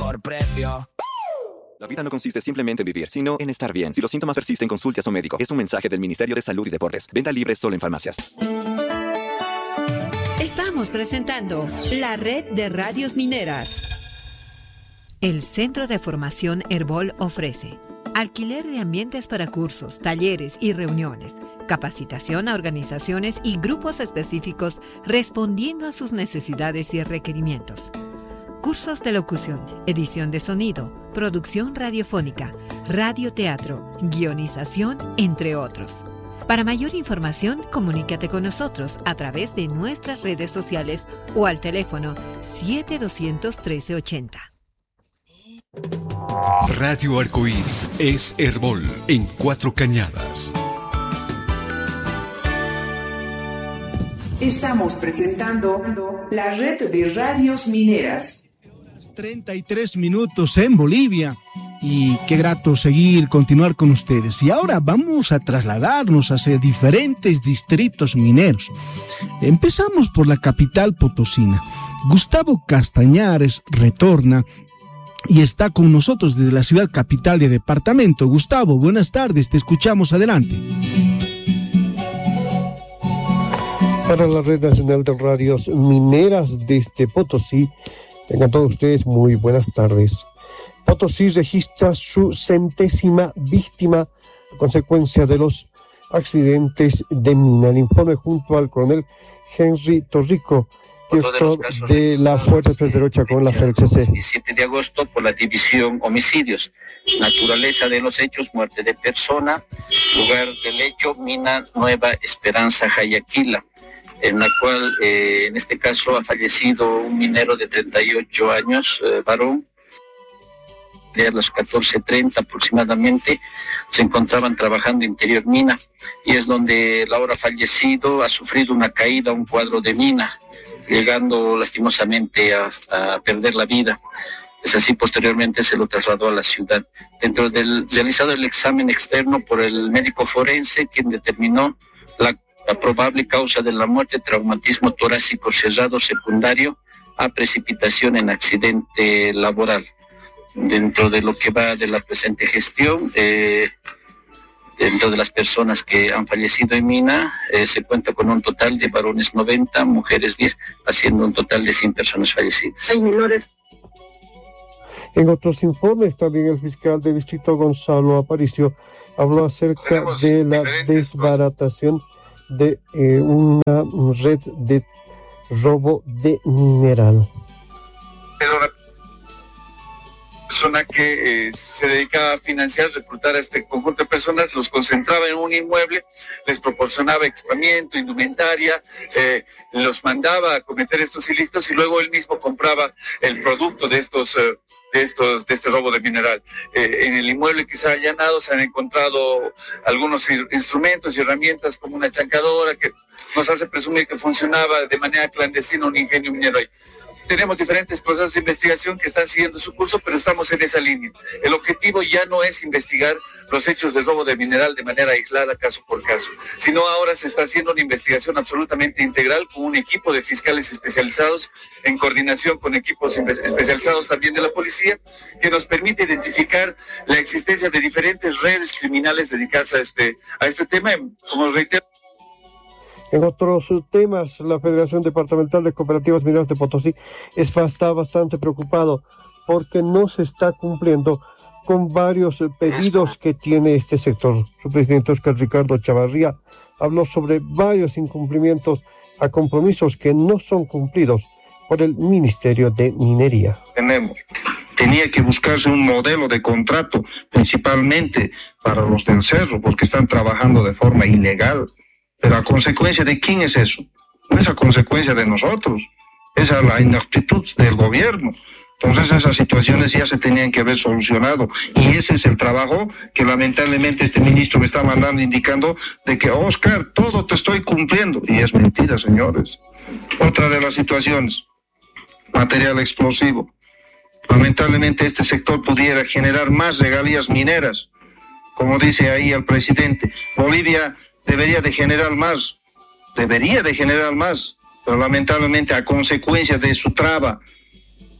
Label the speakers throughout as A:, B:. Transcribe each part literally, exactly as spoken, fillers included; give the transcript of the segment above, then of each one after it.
A: mejor precio.
B: La vida no consiste simplemente en vivir, sino en estar bien. Si los síntomas persisten, consulte a su médico. Es un mensaje del Ministerio de Salud y Deportes. Venta libre solo en farmacias.
C: Estamos presentando la Red de Radios Mineras. El Centro de Formación Herbol ofrece alquiler de ambientes para cursos, talleres y reuniones, capacitación a organizaciones y grupos específicos respondiendo a sus necesidades y requerimientos. Cursos de locución, edición de sonido, producción radiofónica, radioteatro, guionización, entre otros. Para mayor información, comunícate con nosotros a través de nuestras redes sociales o al teléfono siete doscientos trece ochenta.
D: Radio Arcoíris es Herbol en Cuatro Cañadas.
E: Estamos presentando la Red de Radios Mineras.
F: treinta y tres minutos en Bolivia y qué grato seguir, continuar con ustedes. Y ahora vamos a trasladarnos hacia diferentes distritos mineros. Empezamos por la capital potosina. Gustavo Castañares retorna y está con nosotros desde la ciudad capital de departamento. Gustavo, buenas tardes, te escuchamos, adelante.
G: Para la Red Nacional de Radios Mineras desde Potosí, tengan todos ustedes muy buenas tardes. Potosí registra su centésima víctima a consecuencia de los accidentes de mina. El informe junto al coronel Henry Torrico, director de, de la Fuerza Federal con la F L C C.
H: diecisiete de agosto por la división homicidios. Naturaleza de los hechos, muerte de persona. Lugar del hecho, mina Nueva Esperanza, Jayaquila, en la cual eh, en este caso ha fallecido un minero de treinta y ocho años, eh, varón. A las catorce treinta aproximadamente se encontraban trabajando interior mina y es donde el ahora fallecido ha sufrido una caída a un cuadro de mina, llegando lastimosamente a, a perder la vida. Es así, posteriormente se lo trasladó a la ciudad. Dentro del realizado el examen externo por el médico forense, quien determinó la, la probable causa de la muerte, traumatismo torácico cerrado secundario a precipitación en accidente laboral. Dentro de lo que va de la presente gestión, eh, dentro de las personas que han fallecido en mina, eh, se cuenta con un total de varones noventa, mujeres diez, haciendo un total de cien personas fallecidas.
G: Hay menores. En otros informes, también el fiscal del distrito Gonzalo Aparicio habló acerca Tenemos de la desbaratación de eh, una red de robo de mineral.
I: Pero la persona que eh, se dedicaba a financiar, reclutar a este conjunto de personas, los concentraba en un inmueble, les proporcionaba equipamiento, indumentaria, eh, los mandaba a cometer estos ilícitos y luego él mismo compraba el producto de estos, eh, de estos, de este robo de mineral. Eh, en el inmueble que se ha allanado se han encontrado algunos instrumentos y herramientas como una chancadora que nos hace presumir que funcionaba de manera clandestina un ingenio minero ahí. Tenemos diferentes procesos de investigación que están siguiendo su curso, pero estamos en esa línea. El objetivo ya no es investigar los hechos de robo de mineral de manera aislada, caso por caso, sino ahora se está haciendo una investigación absolutamente integral con un equipo de fiscales especializados en coordinación con equipos especializados también de la policía, que nos permite identificar la existencia de diferentes redes criminales dedicadas a este, a este tema. Como reitero,
G: en otros temas, la Federación Departamental de Cooperativas Mineras de Potosí está bastante preocupado porque no se está cumpliendo con varios pedidos que tiene este sector. Su presidente Oscar Ricardo Chavarría habló sobre varios incumplimientos a compromisos que no son cumplidos por el Ministerio de Minería.
J: Tenemos. Tenía que buscarse un modelo de contrato, principalmente para los del cerro, porque están trabajando de forma ilegal. Pero a consecuencia de quién es eso, no es a consecuencia de nosotros, es a la inaptitud del gobierno. Entonces esas situaciones ya se tenían que haber solucionado y ese es el trabajo que lamentablemente este ministro me está mandando indicando de que Oscar, todo te estoy cumpliendo y es mentira, señores. Otra de las situaciones, material explosivo. Lamentablemente este sector pudiera generar más regalías mineras, como dice ahí el presidente. Bolivia debería de generar más, debería de generar más, pero lamentablemente a consecuencia de su traba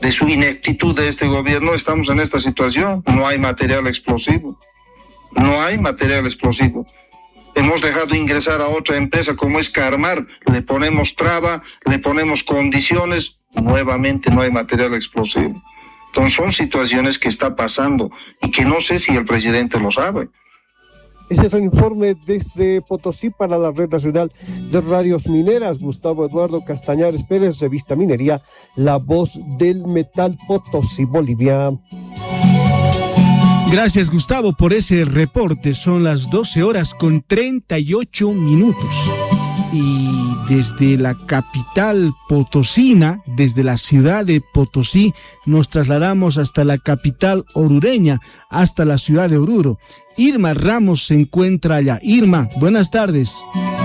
J: de su ineptitud de este gobierno, estamos en esta situación. No hay material explosivo. No hay material explosivo. Hemos dejado ingresar a otra empresa como es Carmar, le ponemos traba, le ponemos condiciones, nuevamente no hay material explosivo. Entonces son situaciones que está pasando y que no sé si el presidente lo sabe.
G: Ese es el informe desde Potosí para la Red Nacional de Radios Mineras. Gustavo Eduardo Castañares Pérez, Revista Minería, la voz del metal, Potosí, Bolivia.
F: Gracias, Gustavo, por ese reporte. Son las doce horas con treinta y ocho minutos. Y desde la capital potosina, desde la ciudad de Potosí, nos trasladamos hasta la capital orureña, hasta la ciudad de Oruro. Irma Ramos se encuentra allá. Irma, buenas tardes.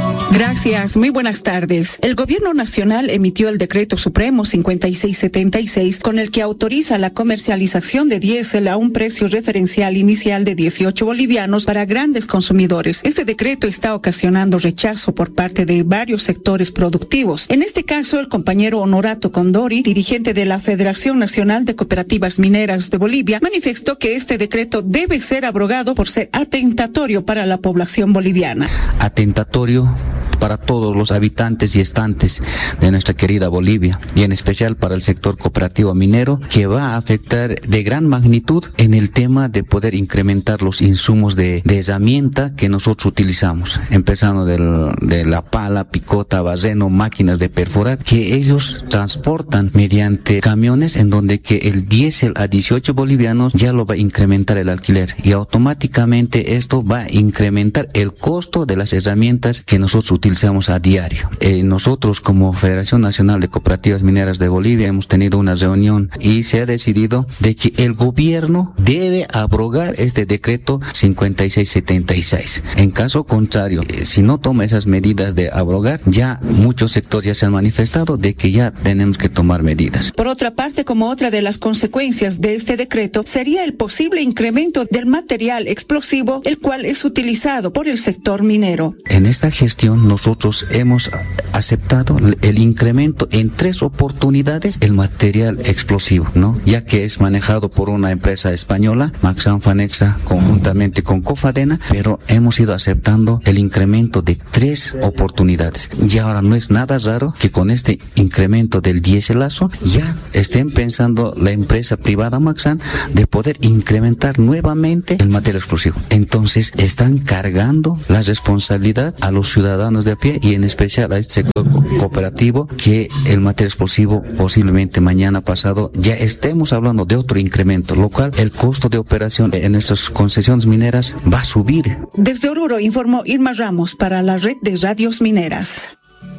A: Gracias, muy buenas tardes. El Gobierno Nacional emitió el Decreto Supremo cincuenta y seis setenta y seis con el que autoriza la comercialización de diésel a un precio referencial inicial de dieciocho bolivianos para grandes consumidores. Este decreto está ocasionando rechazo por parte de varios sectores productivos. En este caso, el compañero Honorato Condori, dirigente de la Federación Nacional de Cooperativas Mineras de Bolivia, manifestó que este decreto debe ser abrogado por ser atentatorio para la población boliviana.
K: Atentatorio para todos los habitantes y estantes de nuestra querida Bolivia, y en especial para el sector cooperativo minero, que va a afectar de gran magnitud en el tema de poder incrementar los insumos de, de herramienta que nosotros utilizamos, empezando del, de la pala, picota, barreno, máquinas de perforar, que ellos transportan mediante camiones, en donde que el diésel a dieciocho bolivianos ya lo va a incrementar el alquiler, y automáticamente esto va a incrementar el costo de las herramientas que nosotros utilizamos utilizamos a diario. Eh, nosotros como Federación Nacional de Cooperativas Mineras de Bolivia hemos tenido una reunión y se ha decidido de que el gobierno debe abrogar este decreto cincuenta y seis setenta y seis. En caso contrario, eh, si no toma esas medidas de abrogar, ya muchos sectores ya se han manifestado de que ya tenemos que tomar medidas.
A: Por otra parte, como otra de las consecuencias de este decreto, sería el posible incremento del material explosivo, el cual es utilizado por el sector minero.
K: En esta gestión nosotros hemos aceptado el incremento en tres oportunidades el material explosivo, ¿no? Ya que es manejado por una empresa española, Maxam Fanexa, conjuntamente con Cofadena, pero hemos ido aceptando el incremento de tres oportunidades. Y ahora no es nada raro que con este incremento del diéselazo ya estén pensando la empresa privada Maxam de poder incrementar nuevamente el material explosivo. Entonces están cargando la responsabilidad a los ciudadanos de a pie y en especial a este sector co- cooperativo, que el material explosivo posiblemente mañana pasado ya estemos hablando de otro incremento, lo cual el costo de operación en nuestras concesiones mineras va a subir.
A: Desde Oruro informó Irma Ramos para la Red de Radios Mineras.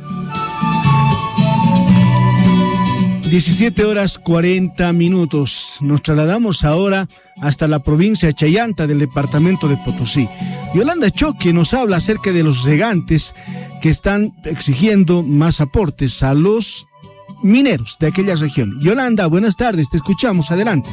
F: diecisiete horas cuarenta minutos. Nos trasladamos ahora hasta la provincia de Chayanta del departamento de Potosí. Yolanda Choque nos habla acerca de los regantes que están exigiendo más aportes a los mineros de aquella región. Yolanda, buenas tardes, te escuchamos, adelante.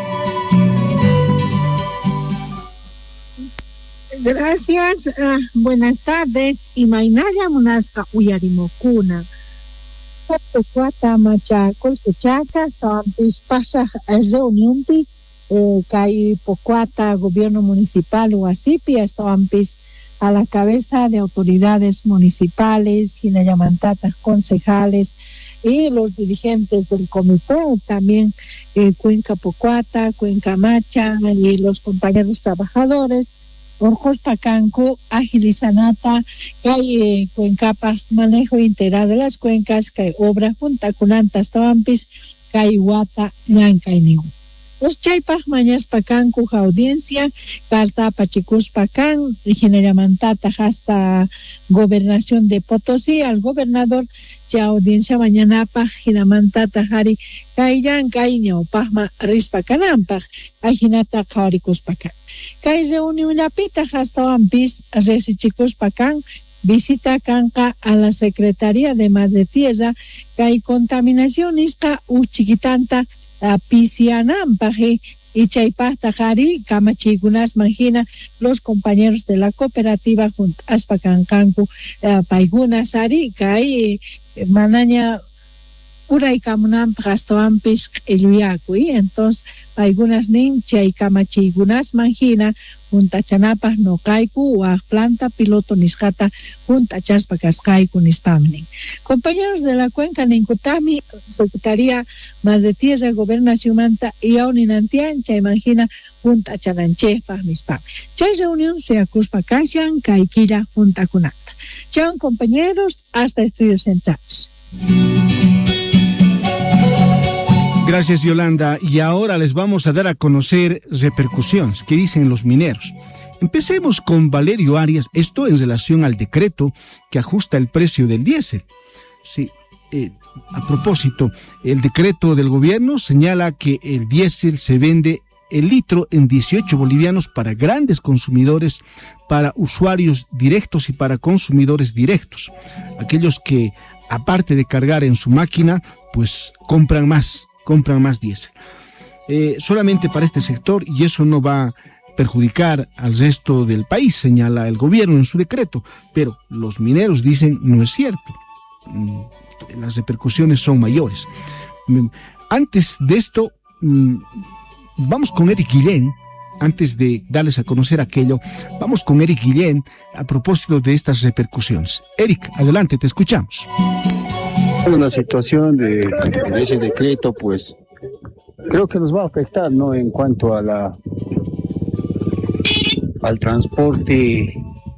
L: Gracias, uh, buenas tardes. Imainaya Munasca Uyarimokuna. Cuata Machacol Quechaca, estaban pasa reunión pi que Pocuata, gobierno municipal o Asipi, estaban pis a la cabeza de autoridades municipales, Ginayamantatas, concejales y los dirigentes del comité, también eh, Cuenca Pocuata, Cuenca Macha y los compañeros trabajadores. Orjos Pacanco, agilizanata, que hay eh, Cuencapa, manejo integral de las cuencas, que hay obra junta con antas tawampis, que hay Huata, Ñanca y Niu. Los chaypas mañas Pacanco, audiencia, carta Pachicus Pacan, Generamantata, hasta gobernación de Potosí, al gobernador, ya audiencia mañana pa, Ginamantata, Jari, Kaiyan, Kaiño, Pajma, Rispacanampa, Ajinata, Jauricus Pacan. Kai reunión la pita hasta Wampis, Resichicus Pacan, visita Canca a la Secretaría de Madre Tierra, Kai contaminacionista, Uchiquitanta, a Pisianampaje, y Chaipasta Jari, Camachigunas, Magina, los compañeros de la cooperativa junto Aspacancancu, Paigunas, Ari, Kai, Manaña, uraykamunan gastoampis q'illuyakuy. Entonces algunas nincha y kamachiygunas manjina juntachanapas no caicu o planta piloto niscata juntachaspa cascaicu nispamnin. Compañeros de la cuenca nincutami Secretaría más de tierra gobernación manta y auninantiancha imagina juntachananchepa nispam. Chay reunión se acuspa cansian caiquila junta kunanta. Chao compañeros, hasta estudios centrales.
F: Gracias, Yolanda. Y ahora les vamos a dar a conocer repercusiones que dicen los mineros. Empecemos con Valerio Arias, esto en relación al decreto que ajusta el precio del diésel. Sí, eh, a propósito, el decreto del gobierno señala que el diésel se vende el litro en dieciocho bolivianos para grandes consumidores, para usuarios directos y para consumidores directos. Aquellos que, aparte de cargar en su máquina, pues compran más. compran más diésel. Eh, solamente para este sector, y eso no va a perjudicar al resto del país, señala el gobierno en su decreto, pero los mineros dicen no es cierto. Mm, las repercusiones son mayores. Mm, antes de esto, mm, vamos con Eric Guillén. Antes de darles a conocer aquello, vamos con Eric Guillén a propósito de estas repercusiones. Eric, adelante, te escuchamos.
M: Bueno, la situación de, de ese decreto, pues, creo que nos va a afectar, ¿no? En cuanto a la al transporte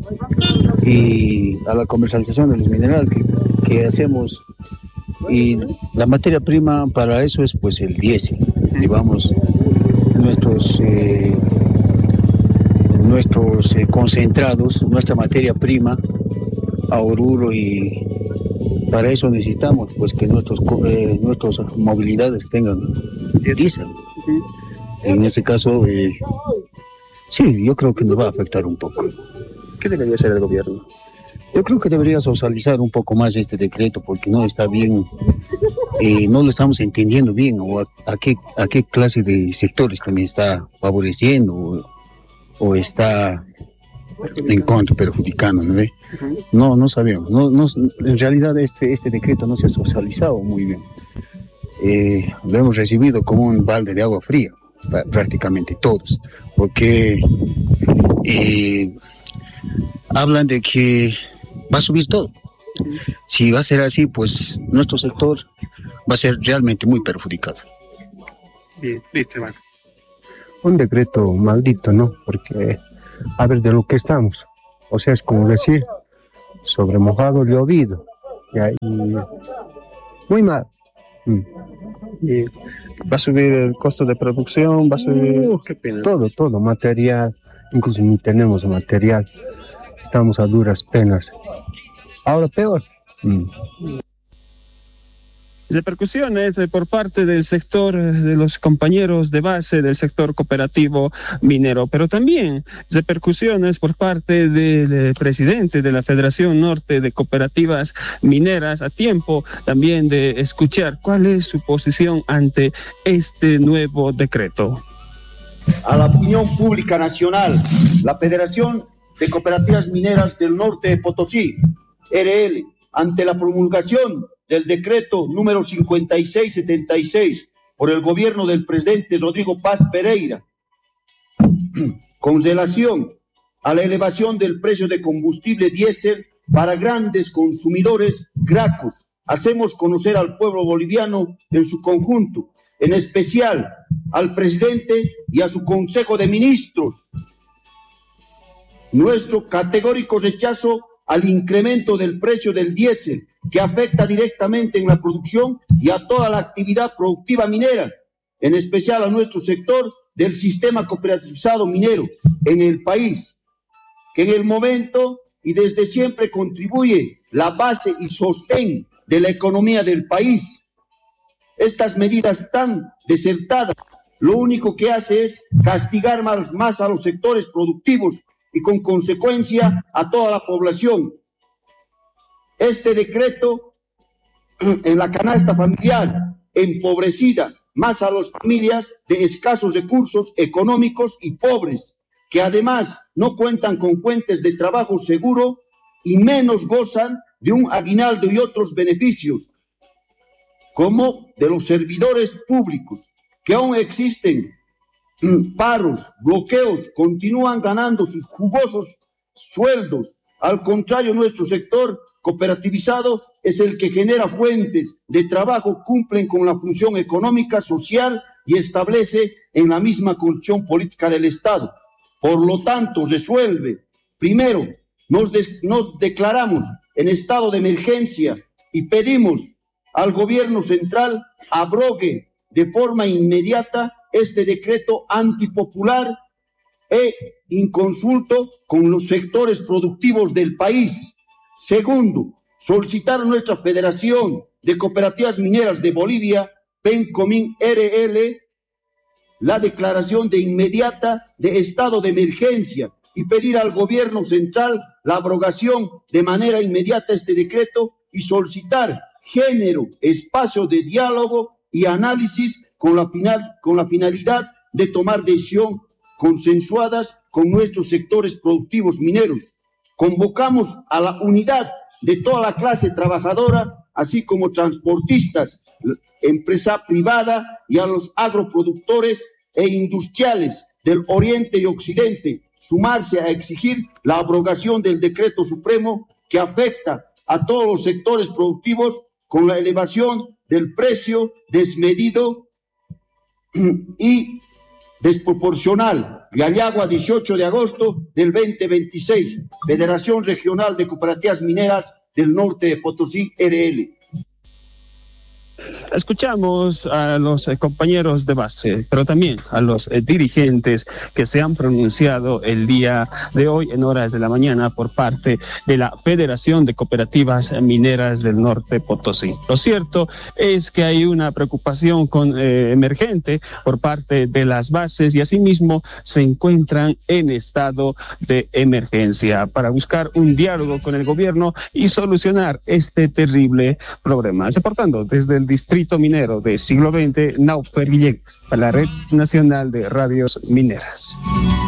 M: y a la comercialización de los minerales que, que hacemos. Y la materia prima para eso es, pues, el diésel. Llevamos nuestros eh, nuestros eh, concentrados, nuestra materia prima a Oruro, y para eso necesitamos, pues, que nuestros eh, nuestras movilidades tengan diésel. En ese caso, eh, sí, yo creo que nos va a afectar un poco.
N: ¿Qué debería hacer el gobierno?
M: Yo creo que debería socializar un poco más este decreto, porque no está bien, eh, no lo estamos entendiendo bien, o a, a qué a qué clase de sectores también está favoreciendo o, o está en contra, perjudicando, ¿no ve? Uh-huh. No, no sabemos. No, no, en realidad este, este decreto no se ha socializado muy bien. Eh, lo hemos recibido como un balde de agua fría, prácticamente todos, porque eh, hablan de que va a subir todo. Uh-huh. Si va a ser así, pues nuestro sector va a ser realmente muy perjudicado.
N: Bien, listo, hermano.
G: Un decreto maldito, ¿no? Porque a ver de lo que estamos, o sea, es como decir sobre mojado llovido, y ahí muy mal.
N: Mm. Y va a subir el costo de producción, va a subir
G: uh,
N: ¿qué pena?
G: todo, todo, material, incluso ni tenemos material, estamos a duras penas. Ahora peor. Mm.
N: Repercusiones por parte del sector de los compañeros de base del sector cooperativo minero, pero también repercusiones por parte del presidente de la Federación Norte de Cooperativas Mineras, a tiempo también de escuchar cuál es su posición ante este nuevo decreto.
O: A la opinión pública nacional, la Federación de Cooperativas Mineras del Norte de Potosí, R L, ante la promulgación del decreto número cincuenta y seis setenta y seis por el gobierno del presidente Rodrigo Paz Pereira, con relación a la elevación del precio de combustible diésel para grandes consumidores gracos, hacemos conocer al pueblo boliviano en su conjunto, en especial al presidente y a su consejo de ministros, nuestro categórico rechazo al incremento del precio del diésel, que afecta directamente en la producción y a toda la actividad productiva minera, en especial a nuestro sector del sistema cooperativizado minero en el país, que en el momento y desde siempre contribuye la base y sostén de la economía del país. Estas medidas tan desertadas, lo único que hace es castigar más, más a los sectores productivos y con consecuencia a toda la población. Este decreto en la canasta familiar empobrecida más a las familias de escasos recursos económicos y pobres, que además no cuentan con fuentes de trabajo seguro y menos gozan de un aguinaldo y otros beneficios. como de los servidores públicos, que aún existen paros, bloqueos, continúan ganando sus jugosos sueldos. Al contrario, nuestro sector cooperativizado es el que genera fuentes de trabajo, cumplen con la función económica, social y establece en la misma constitución política del Estado. Por lo tanto, resuelve, primero, nos, des, nos declaramos en estado de emergencia y pedimos al gobierno central abrogue de forma inmediata este decreto antipopular e inconsulto con los sectores productivos del país. Segundo, solicitar a nuestra Federación de Cooperativas Mineras de Bolivia, PENCOMIN R L, la declaración de inmediata de estado de emergencia y pedir al gobierno central la abrogación de manera inmediata de este decreto y solicitar género, espacio de diálogo y análisis con la, final, con la finalidad de tomar decisiones consensuadas con nuestros sectores productivos mineros. Convocamos a la unidad de toda la clase trabajadora, así como transportistas, empresa privada y a los agroproductores e industriales del Oriente y Occidente, sumarse a exigir la abrogación del decreto supremo que afecta a todos los sectores productivos con la elevación del precio desmedido y desproporcional. Yayagua, dieciocho de agosto del veinte veintiséis, Federación Regional de Cooperativas Mineras del Norte de Potosí, R L.
N: Escuchamos a los eh, compañeros de base, pero también a los eh, dirigentes que se han pronunciado el día de hoy en horas de la mañana por parte de la Federación de Cooperativas Mineras del Norte Potosí. Lo cierto es que hay una preocupación con, eh, emergente por parte de las bases y asimismo se encuentran en estado de emergencia para buscar un diálogo con el gobierno y solucionar este terrible problema. Reportando desde el Distrito Minero de Siglo veinte, Naufer Guillén, para la Red Nacional de Radios Mineras.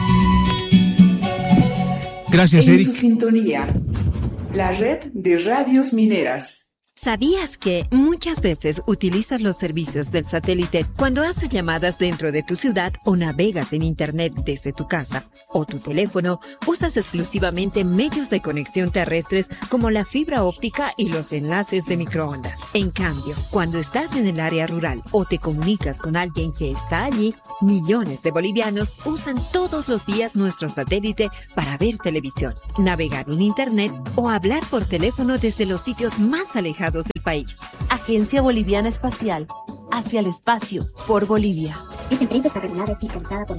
F: Gracias, Eric.
E: En su sintonía, la Red de Radios Mineras.
C: ¿Sabías que muchas veces utilizas los servicios del satélite cuando haces llamadas dentro de tu ciudad o navegas en Internet desde tu casa o tu teléfono? Usas exclusivamente medios de conexión terrestres como la fibra óptica y los enlaces de microondas. En cambio, cuando estás en el área rural o te comunicas con alguien que está allí, millones de bolivianos usan todos los días nuestro satélite para ver televisión, navegar en Internet o hablar por teléfono desde los sitios más alejados del país.
P: Agencia Boliviana Espacial, hacia el espacio, por Bolivia.
Q: Esta empresa está regulada y fiscalizada por la